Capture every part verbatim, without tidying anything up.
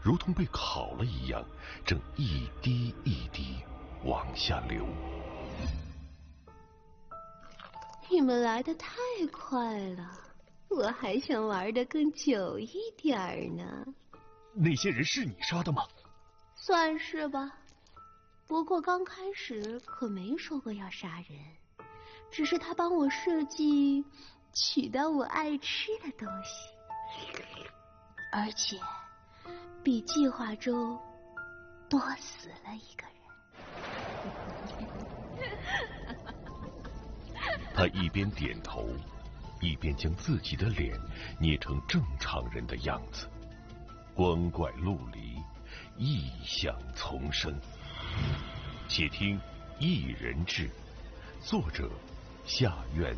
如同被烤了一样，正一滴一滴往下流。 你们来得太快了，我还想玩得更久一点呢。 那些人是你杀的吗？ 算是吧，不过刚开始可没说过要杀人，只是他帮我设计取到我爱吃的东西，而且比计划中多死了一个人。 他一边点头，一边将自己的脸捏成正常人的样子，光怪陆离，异象丛生。且听《一人志》，作者夏渊。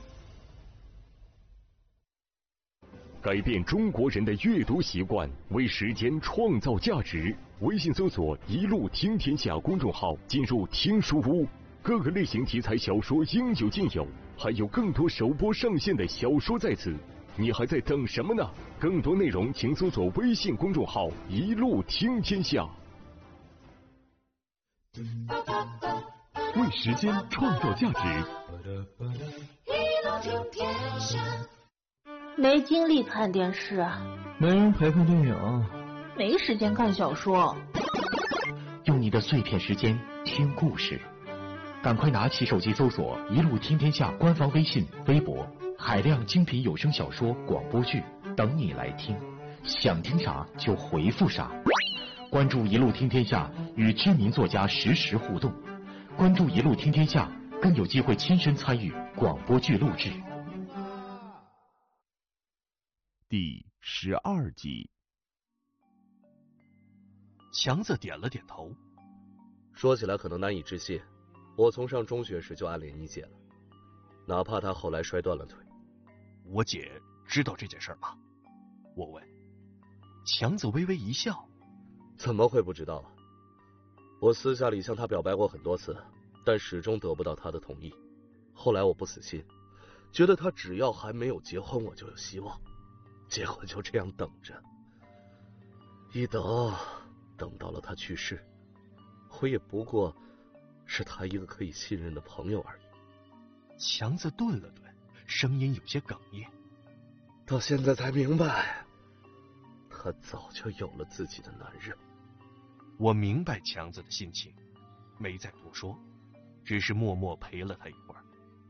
改变中国人的阅读习惯，为时间创造价值。微信搜索“一路听天下”公众号，进入听书屋，各个类型题材小说应有尽有，还有更多首播上线的小说在此。你还在等什么呢？更多内容请搜索微信公众号“一路听天下”。为时间创造价值。 一路听天下。 没精力看电视啊， 没人陪看电影， 没时间看小说。 用你的碎片时间听故事，赶快拿起手机搜索“一路听天下”官方微信、微博，海量精品有声小说、广播剧等你来听，想听啥就回复啥。关注“一路听天下”，与知名作家实时互动。关注“一路听天下”，更有机会亲身参与广播剧录制。 第十二集。 强子点了点头。 说起来可能难以置信，我从上中学时就暗恋你姐了，哪怕她后来摔断了腿。 我姐知道这件事吗？我问。强子微微一笑。 怎么会不知道啊？我私下里向她表白过很多次，但始终得不到她的同意。后来我不死心，觉得她只要还没有结婚，我就有希望。结果就这样等着，一等等到了他去世，我也不过是他一个可以信任的朋友而已。 强子顿了顿，声音有些哽咽。 到现在才明白，他早就有了自己的男人。 我明白强子的心情，没再多说，只是默默陪了他一会儿。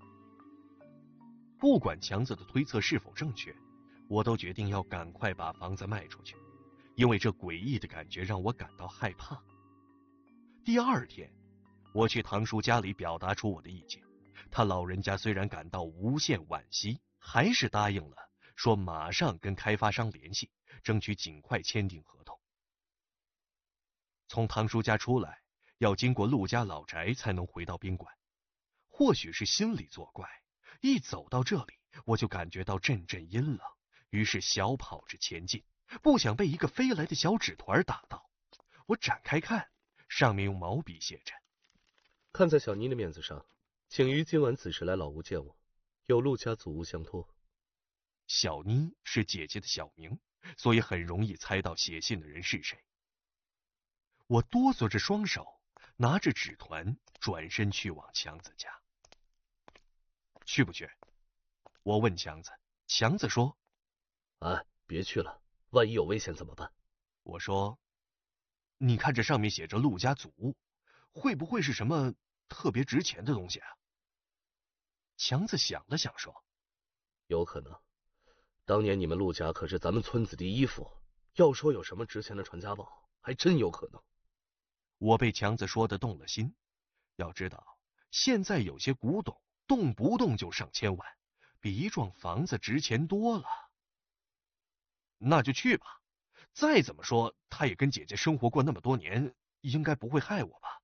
不管强子的推测是否正确，我都决定要赶快把房子卖出去，因为这诡异的感觉让我感到害怕。第二天，我去堂叔家里表达出我的意见，他老人家虽然感到无限惋惜，还是答应了，说马上跟开发商联系，争取尽快签订合同。从堂叔家出来，要经过陆家老宅才能回到宾馆。或许是心里作怪，一走到这里，我就感觉到阵阵阴冷。于是小跑着前进，不想被一个飞来的小纸团打到。我展开看，上面用毛笔写着： 看在小妮的面子上，请于今晚子时来老屋见我，有陆家祖屋相托。 小妮是姐姐的小名，所以很容易猜到写信的人是谁。我哆嗦着双手，拿着纸团转身去往强子家。去不去？我问强子，强子说： 哎，别去了，万一有危险怎么办？ 我说：你看这上面写着陆家祖屋，会不会是什么特别值钱的东西啊？强子想了想说： 有可能，当年你们陆家可是咱们村子第一富，要说有什么值钱的传家宝，还真有可能。 我被强子说的动了心，要知道现在有些古董动不动就上千万，比一幢房子值钱多了。那就去吧，再怎么说他也跟姐姐生活过那么多年，应该不会害我吧。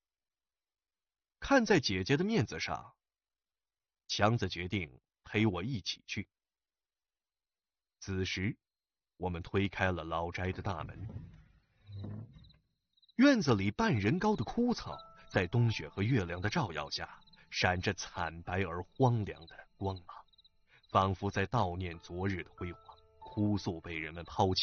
看在姐姐的面子上，强子决定陪我一起去。此时我们推开了老宅的大门，院子里半人高的枯草在冬雪和月亮的照耀下闪着惨白而荒凉的光芒，仿佛在悼念昨日的辉煌。哭诉被人们抛弃。